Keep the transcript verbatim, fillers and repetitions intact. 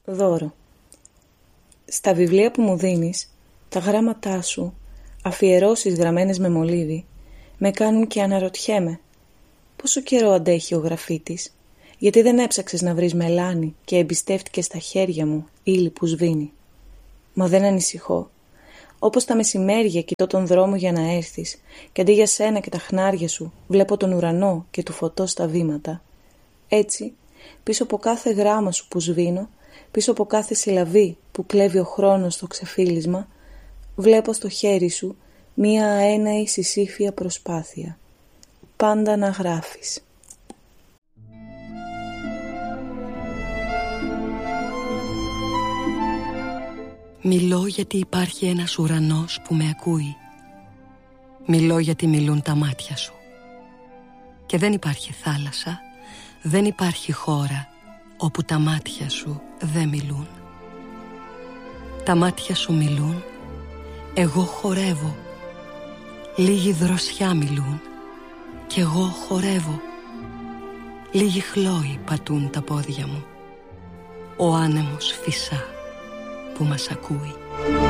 Δώρο. Στα βιβλία που μου δίνεις, τα γράμματά σου, αφιερώσεις γραμμένες με μολύβι, με κάνουν και αναρωτιέμαι. Πόσο καιρό αντέχει ο γραφίτης, γιατί δεν έψαξες να βρεις μελάνι και εμπιστεύτηκες στα χέρια μου ύλη που σβήνει. Μα δεν ανησυχώ. Όπως τα μεσημέρια κοιτώ τον δρόμο για να έρθεις και αντί για σένα και τα χνάρια σου βλέπω τον ουρανό και του φωτός στα βήματα. Έτσι, πίσω από κάθε γράμμα σου που σβήνω, πίσω από κάθε συλλαβή που κλέβει ο χρόνος στο ξεφύλισμα, βλέπω στο χέρι σου μία αέναη συσύφια προσπάθεια. Πάντα να γράφεις. Μιλώ γιατί υπάρχει ένας ουρανός που με ακούει. Μιλώ γιατί μιλούν τα μάτια σου. Και δεν υπάρχει θάλασσα, δεν υπάρχει χώρα όπου τα μάτια σου δεν μιλούν. Τα μάτια σου μιλούν, εγώ χορεύω. Λίγη δροσιά μιλούν κι εγώ χορεύω. Λίγοι χλόοι πατούν τα πόδια μου. Ο άνεμος φυσά που μας ακούει.